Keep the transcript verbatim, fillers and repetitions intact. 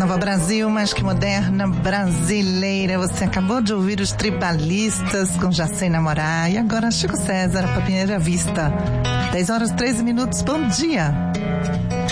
Nova Brasil, mais que moderna, brasileira. Você acabou de ouvir os Tribalistas com Já Sei Namorar. E agora Chico César, pra Primeira Vista. dez horas e treze minutos, bom dia.